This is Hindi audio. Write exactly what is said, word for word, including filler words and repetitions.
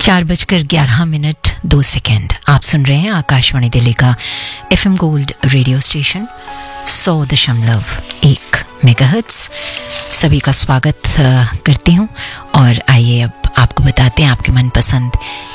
चार बजकर ग्यारह मिनट दो सेकेंड। आप सुन रहे हैं आकाशवाणी दिल्ली का एफएम गोल्ड रेडियो स्टेशन सौ दशमलव एक मेगाहर्ट्ज। सभी का स्वागत करती हूँ और आइए अब आपको बताते हैं आपके मनपसंद